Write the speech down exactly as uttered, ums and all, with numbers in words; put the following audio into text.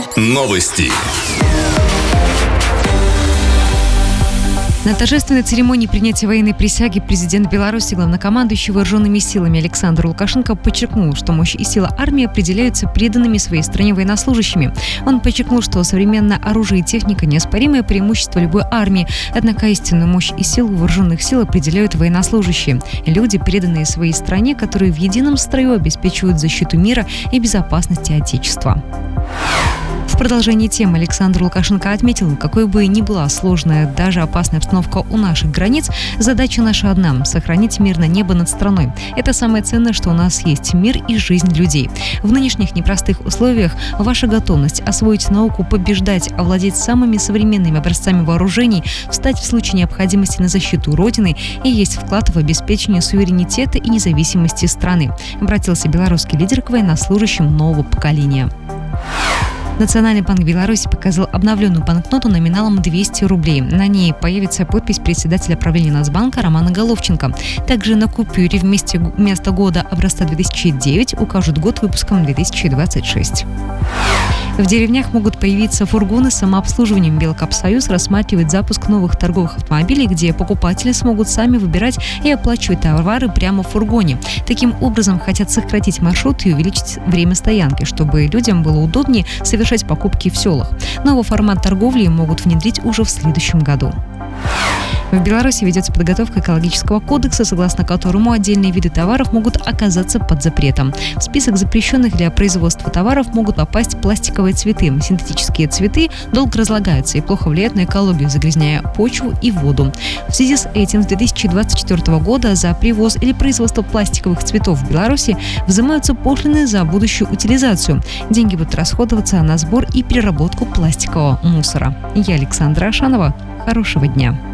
Новости. На торжественной церемонии принятия военной присяги президент Беларуси, главнокомандующий вооруженными силами Александр Лукашенко подчеркнул, что мощь и сила армии определяются преданными своей стране военнослужащими. Он подчеркнул, что современное оружие и техника – неоспоримое преимущество любой армии. Однако истинную мощь и силу вооруженных сил определяют военнослужащие. Люди, преданные своей стране, которые в едином строю обеспечивают защиту мира и безопасности Отечества. В продолжении темы Александр Лукашенко отметил, какой бы ни была сложная, даже опасная обстановка у наших границ, задача наша одна – сохранить мирное небо над страной. Это самое ценное, что у нас есть – мир и жизнь людей. В нынешних непростых условиях ваша готовность освоить науку, побеждать, овладеть самыми современными образцами вооружений, встать в случае необходимости на защиту Родины и есть вклад в обеспечение суверенитета и независимости страны, обратился белорусский лидер к военнослужащим нового поколения. Национальный банк Беларуси показал обновленную банкноту номиналом двести рублей. На ней появится подпись председателя правления Нацбанка Романа Головченко. Также на купюре вместе вместо года образца две тысячи девять укажут год выпуска две тысячи двадцать шесть. В деревнях могут появиться фургоны с самообслуживанием. Белкапсоюз рассматривает запуск новых торговых автомобилей, где покупатели смогут сами выбирать и оплачивать товары прямо в фургоне. Таким образом, хотят сократить маршрут и увеличить время стоянки, чтобы людям было удобнее совершать покупки в селах. Новый формат торговли могут внедрить уже в следующем году. В Беларуси ведется подготовка экологического кодекса, согласно которому отдельные виды товаров могут оказаться под запретом. В список запрещенных для производства товаров могут попасть пластиковые цветы. Синтетические цветы долго разлагаются и плохо влияют на экологию, загрязняя почву и воду. В связи с этим с две тысячи двадцать четвёртого года за привоз или производство пластиковых цветов в Беларуси взимаются пошлины за будущую утилизацию. Деньги будут расходоваться на сбор и переработку пластикового мусора. Я Александра Ашанова. Хорошего дня.